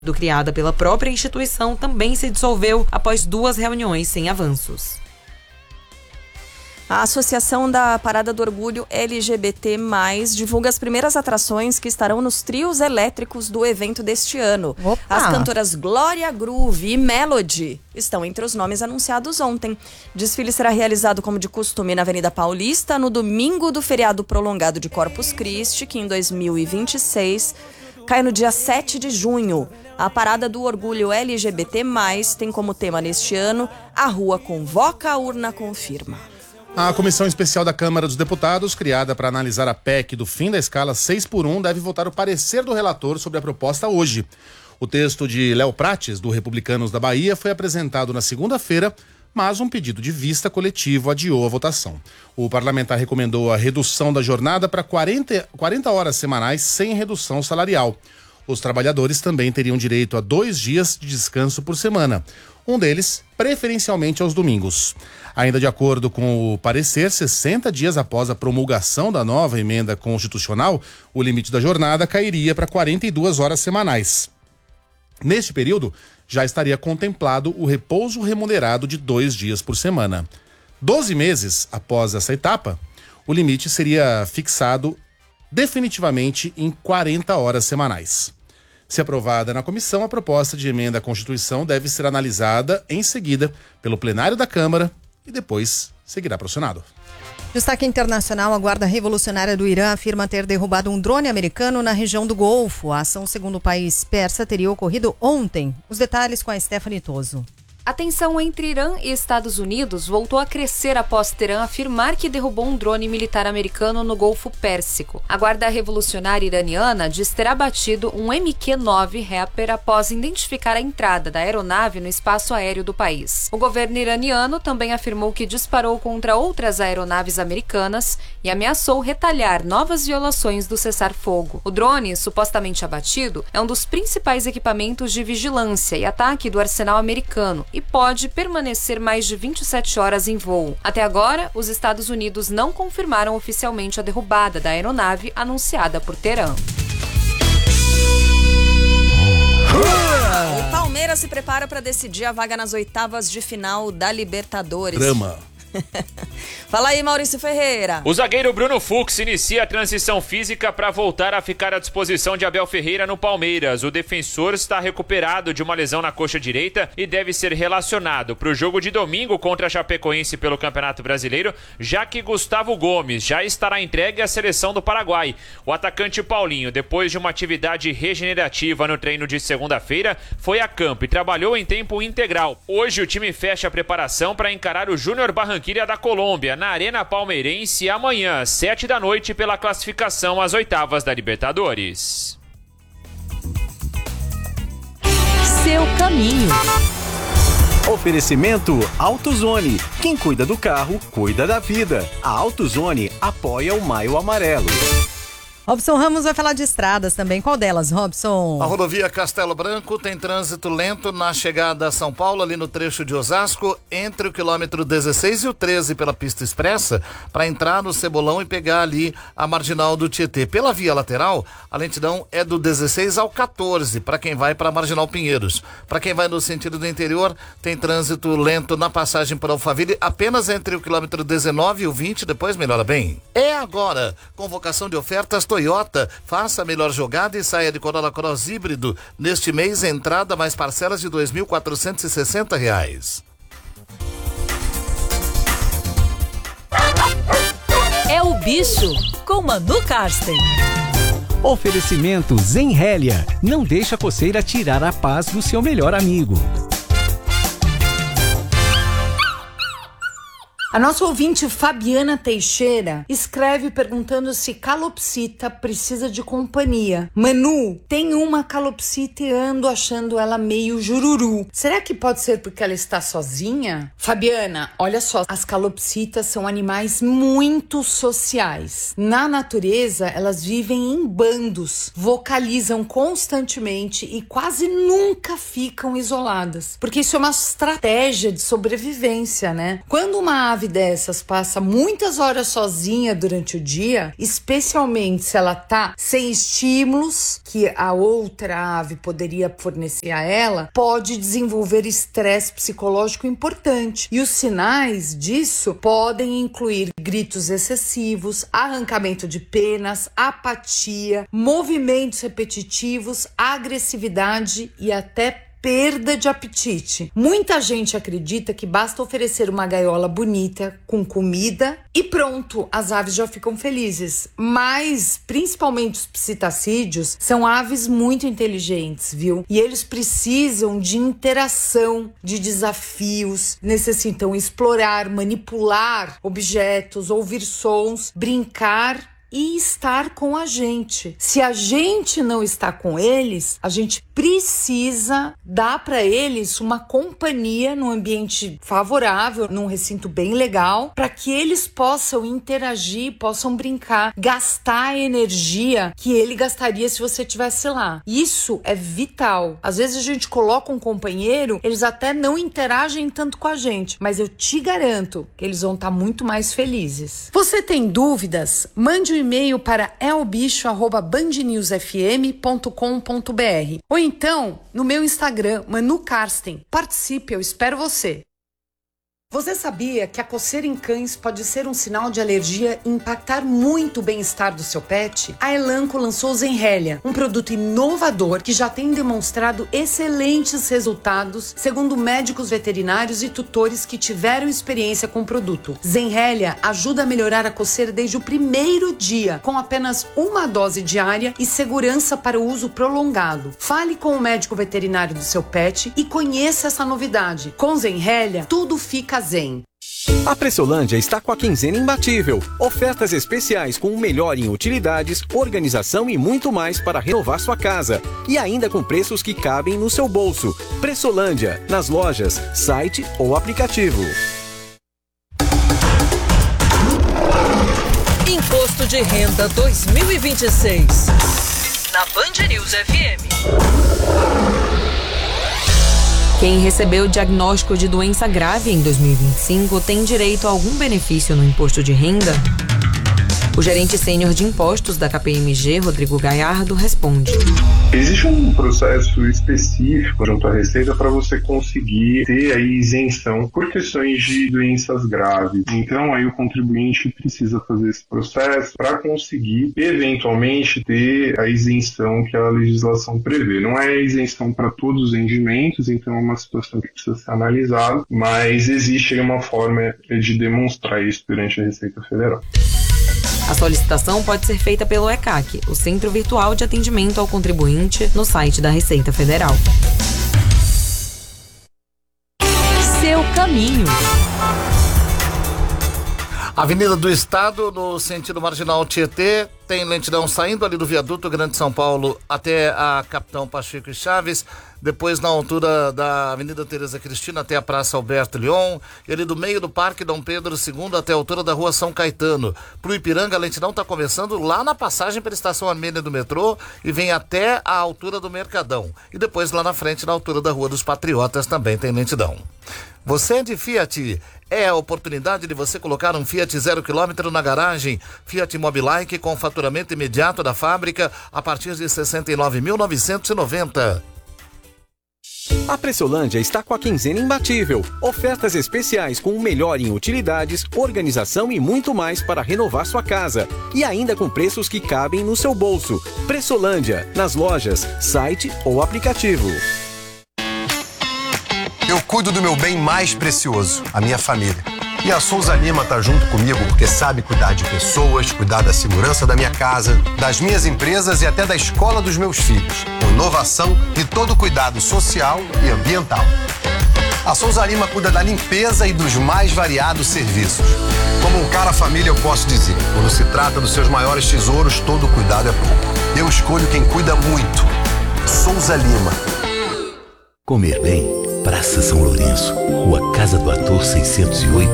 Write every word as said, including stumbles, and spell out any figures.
criada pela própria instituição também se dissolveu após duas reuniões sem avanços. A Associação da Parada do Orgulho L G B T mais, divulga as primeiras atrações que estarão nos trios elétricos do evento deste ano. Opa. As cantoras Glória Groove e Melody estão entre os nomes anunciados ontem. O desfile será realizado como de costume na Avenida Paulista no domingo do feriado prolongado de Corpus Christi, que em dois mil e vinte e seis cai no dia sete de junho. A Parada do Orgulho L G B T mais, tem como tema neste ano A Rua Convoca, a Urna Confirma. A Comissão Especial da Câmara dos Deputados, criada para analisar a P E C do fim da escala seis por um, deve votar o parecer do relator sobre a proposta hoje. O texto de Léo Prates, do Republicanos da Bahia, foi apresentado na segunda-feira, mas um pedido de vista coletivo adiou a votação. O parlamentar recomendou a redução da jornada para quarenta, quarenta horas semanais sem redução salarial. Os trabalhadores também teriam direito a dois dias de descanso por semana, um deles preferencialmente aos domingos. Ainda de acordo com o parecer, sessenta dias após a promulgação da nova emenda constitucional, o limite da jornada cairia para quarenta e duas horas semanais. Neste período, já estaria contemplado o repouso remunerado de dois dias por semana. Doze meses após essa etapa, o limite seria fixado definitivamente em quarenta horas semanais. Se aprovada na comissão, a proposta de emenda à Constituição deve ser analisada em seguida pelo plenário da Câmara e depois seguirá para o Senado. Destaque internacional: a Guarda Revolucionária do Irã afirma ter derrubado um drone americano na região do Golfo. A ação, segundo o país persa, teria ocorrido ontem. Os detalhes com a Stephanie Toso. A tensão entre Irã e Estados Unidos voltou a crescer após Teherã afirmar que derrubou um drone militar americano no Golfo Pérsico. A Guarda Revolucionária Iraniana diz ter abatido um M Q nove Reaper após identificar a entrada da aeronave no espaço aéreo do país. O governo iraniano também afirmou que disparou contra outras aeronaves americanas e ameaçou retalhar novas violações do cessar-fogo. O drone, supostamente abatido, é um dos principais equipamentos de vigilância e ataque do arsenal americano e pode permanecer mais de vinte e sete horas em voo. Até agora, os Estados Unidos não confirmaram oficialmente a derrubada da aeronave anunciada por Teherã. O Palmeiras se prepara para decidir a vaga nas oitavas de final da Libertadores. Drama. Fala aí, Maurício Ferreira. O zagueiro Bruno Fux inicia a transição física para voltar a ficar à disposição de Abel Ferreira no Palmeiras. O defensor está recuperado de uma lesão na coxa direita e deve ser relacionado para o jogo de domingo contra a Chapecoense pelo Campeonato Brasileiro, já que Gustavo Gomes já estará entregue à seleção do Paraguai. O atacante Paulinho, depois de uma atividade regenerativa no treino de segunda-feira, foi a campo e trabalhou em tempo integral. Hoje o time fecha a preparação para encarar o Júnior Barranquilla da Colômbia, na Arena Palmeirense, amanhã, sete da noite, pela classificação às oitavas da Libertadores. Seu caminho. Oferecimento AutoZone. Quem cuida do carro, cuida da vida. A AutoZone apoia o Maio Amarelo. Robson Ramos vai falar de estradas também. Qual delas, Robson? A rodovia Castelo Branco tem trânsito lento na chegada a São Paulo, ali no trecho de Osasco, entre o quilômetro dezesseis e o treze pela pista expressa, para entrar no Cebolão e pegar ali a marginal do Tietê. Pela via lateral, a lentidão é do dezesseis ao quatorze, para quem vai para a Marginal Pinheiros. Para quem vai no sentido do interior, tem trânsito lento na passagem por Alphaville, apenas entre o quilômetro dezenove e o vinte, depois melhora bem. É agora, convocação de ofertas Toyota. Faça a melhor jogada e saia de Corolla Cross híbrido. Neste mês, entrada mais parcelas de dois mil quatrocentos e sessenta reais. É o bicho com Manu Karsten. Oferecimento Zenrélia. Não deixa a coceira tirar a paz do seu melhor amigo. A nossa ouvinte Fabiana Teixeira escreve perguntando se calopsita precisa de companhia. Manu, tem uma calopsita e ando achando ela meio jururu. Será que pode ser porque ela está sozinha? Fabiana, olha só, as calopsitas são animais muito sociais. Na natureza, elas vivem em bandos, vocalizam constantemente e quase nunca ficam isoladas. Porque isso é uma estratégia de sobrevivência, né? Quando uma ave ave dessas passa muitas horas sozinha durante o dia, especialmente se ela tá sem estímulos que a outra ave poderia fornecer a ela, pode desenvolver estresse psicológico importante. E os sinais disso podem incluir gritos excessivos, arrancamento de penas, apatia, movimentos repetitivos, agressividade e até perda de apetite. Muita gente acredita que basta oferecer uma gaiola bonita com comida e pronto, as aves já ficam felizes. Mas, principalmente os psitacídeos, são aves muito inteligentes, viu? E eles precisam de interação, de desafios, necessitam explorar, manipular objetos, ouvir sons, brincar e estar com a gente. Se a gente não está com eles, a gente precisa dar para eles uma companhia num ambiente favorável, num recinto bem legal, para que eles possam interagir, possam brincar, gastar a energia que ele gastaria se você estivesse lá. Isso é vital. Às vezes a gente coloca um companheiro, eles até não interagem tanto com a gente, mas eu te garanto que eles vão estar muito mais felizes. Você tem dúvidas? Mande um e-mail para elbicho arroba band news f m ponto com ponto b r ou então no meu Instagram, Manu Karsten. Participe, eu espero você. Você sabia que a coceira em cães pode ser um sinal de alergia e impactar muito o bem-estar do seu pet? A Elanco lançou o Zenrelia, um produto inovador que já tem demonstrado excelentes resultados, segundo médicos veterinários e tutores que tiveram experiência com o produto. Zenrelia ajuda a melhorar a coceira desde o primeiro dia, com apenas uma dose diária e segurança para o uso prolongado. Fale com o médico veterinário do seu pet e conheça essa novidade. Com Zenrelia, tudo fica zen. A Pressolândia está com a quinzena imbatível. Ofertas especiais com o melhor em utilidades, organização e muito mais para renovar sua casa. E ainda com preços que cabem no seu bolso. Pressolândia, nas lojas, site ou aplicativo. Imposto de Renda dois mil e vinte e seis. Na Band News F M. Quem recebeu o diagnóstico de doença grave em dois mil e vinte e cinco tem direito a algum benefício no imposto de renda? O gerente sênior de impostos da K P M G, Rodrigo Galhardo, responde. Existe um processo específico junto à Receita para você conseguir ter aí isenção por questões de doenças graves. Então aí o contribuinte precisa fazer esse processo para conseguir eventualmente ter a isenção que a legislação prevê. Não é isenção para todos os rendimentos, então é uma situação que precisa ser analisada, mas existe aí uma forma de demonstrar isso perante a Receita Federal. A solicitação pode ser feita pelo E C A C, o Centro Virtual de Atendimento ao Contribuinte, no site da Receita Federal. Seu caminho. Avenida do Estado, no sentido marginal Tietê, tem lentidão saindo ali do viaduto Grande São Paulo até a Capitão Pacheco e Chaves, depois na altura da Avenida Tereza Cristina até a Praça Alberto Leon, e ali do meio do Parque Dom Pedro segundo até a altura da Rua São Caetano. Pro Ipiranga, a lentidão está começando lá na passagem pela Estação Armênia do metrô e vem até a altura do Mercadão. E depois lá na frente, na altura da Rua dos Patriotas, também tem lentidão. Você é de Fiat? É a oportunidade de você colocar um Fiat zero quilômetro na garagem. Fiat Mobilike com faturamento imediato da fábrica a partir de sessenta e nove mil novecentos e noventa. A Pressolândia está com a quinzena imbatível. Ofertas especiais com o melhor em utilidades, organização e muito mais para renovar sua casa. E ainda com preços que cabem no seu bolso. Pressolândia, nas lojas, site ou aplicativo. Eu cuido do meu bem mais precioso, a minha família. E a Souza Lima tá junto comigo porque sabe cuidar de pessoas, cuidar da segurança da minha casa, das minhas empresas e até da escola dos meus filhos. Com inovação e todo cuidado social e ambiental. A Souza Lima cuida da limpeza e dos mais variados serviços. Como um cara família, eu posso dizer, quando se trata dos seus maiores tesouros, todo cuidado é pouco. Eu escolho quem cuida muito. Souza Lima. Comer bem, Praça São Lourenço, Rua Casa do Ator seiscentos e oito.